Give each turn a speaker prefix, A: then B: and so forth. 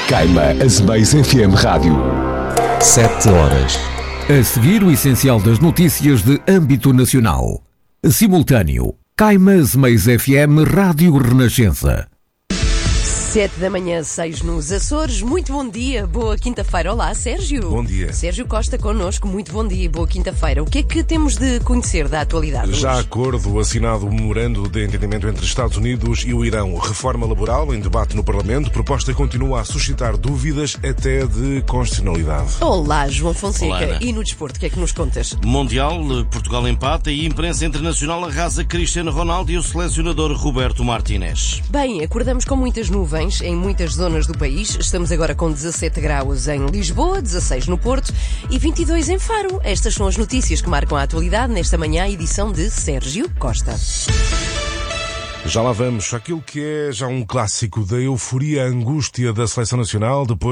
A: Caima Azemais FM Rádio.
B: 7 horas.
C: A seguir, o essencial das notícias de âmbito nacional. Simultâneo. Caima Azemais FM Rádio Renascença.
D: 7 da manhã, 6 nos Açores. Muito bom dia, boa quinta-feira. Olá, Sérgio.
E: Bom dia.
D: Sérgio Costa connosco, muito bom dia, boa quinta-feira. O que é que temos de conhecer da atualidade
E: Já
D: hoje?
E: acordo assinado o memorando de entendimento entre Estados Unidos e o Irão. Reforma laboral em debate no Parlamento. Proposta continua a suscitar dúvidas até de constitucionalidade.
D: Olá, João Fonseca.
F: Olá, Ana.
D: E no desporto, o que é que nos contas?
F: Mundial, Portugal empata e imprensa internacional arrasa Cristiano Ronaldo e o selecionador Roberto Martínez.
D: Bem, acordamos com muitas nuvens em muitas zonas do país. Estamos agora com 17 graus em Lisboa, 16 no Porto e 22 em Faro. Estas são as notícias que marcam a atualidade nesta manhã, edição de Sérgio Costa.
E: Já lá vamos. Aquilo que é já um clássico da euforia, a angústia da Seleção Nacional depois